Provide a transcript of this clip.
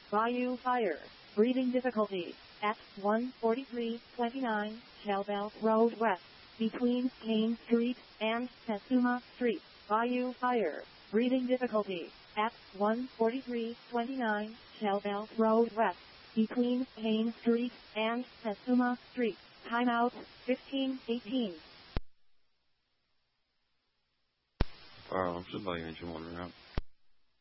Bayou Fire. Breathing difficulty. At 14329 Shellbelt Road West. Between Kane Street and Satsuma Street. Bayou Fire. Breathing difficulty. At 14329 Shellbelt Road West. Between Kane Street and Satsuma Street. Timeout 1518. 是导演去往这样。